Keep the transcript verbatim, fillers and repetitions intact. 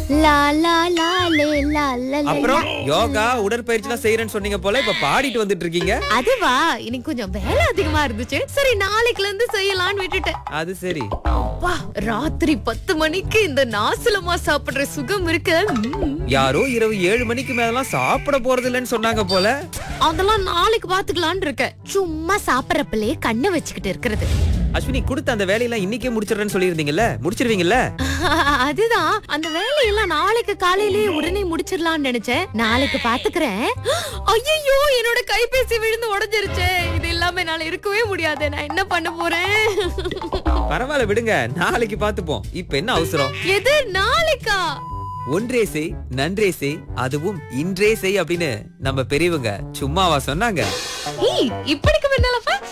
லா லா லா லே லா லா லே. அப்புறம் யோகா உடற்பயிற்சி எல்லாம் செய்யறேன்னு சொன்னீங்க போல, இப்ப பாடிட்டு வந்துட்டு இருக்கீங்க. அதுவா, இன்னைக்கு கொஞ்சம் வேலை அதிகமா இருந்துச்சு. சரி நாளைக்குல இருந்து செய்யலாம்னு விட்டுட்டேன். அது சரி. அப்பா, ராத்திரி பத்து மணிக்கு இந்த நாசலமா சாப்பிடுற சுகம் இருக்கு. ம். யாரோ இரவு ஏழு மணிக்கு மேலாம் சாப்பிட போறது இல்லைன்னு சொன்னாங்க போல. அதெல்லாம் நாளைக்கு பாத்துக்கலாம்னு இருக்கேன். சும்மா சாப்பிடறப்பலே கண்ணை வச்சுக்கிட்டு இருக்கிறது. அஸ்வினி, கொடுத்த அந்த வேலையெல்லாம் இன்னைக்கே முடிச்சிடுறேன்னு சொல்லியிருந்தீங்கல்ல, முடிச்சிருவீங்கல்ல? அதுதான், அந்த வேலையெல்லாம் நாளைக்கு காலையிலேயே உடனே முடிச்சிடலாம்னு நினைச்சேன். நாளைக்கு பாத்துக்கிறேன். ஐயோ, என்னோட கைபேசி விழுந்து உடைஞ்சிருச்சே. இது இல்லாம என்னால இருக்கவே முடியாது. நான் என்ன பண்ண போறேன்? பரவாயில்ல விடுங்க, நாளைக்கு பாத்துப்போம். இப்ப என்ன அவசரம்? எது நாளைக்கா? ஒன்றே செய் நன்றே செய், அதுவும் இன்றே செய் அப்படின்னு நம்ம பெரியவங்க சும்மாவா சொன்னாங்க? ஏய், இப்படிக்கு முன்னாலப்பா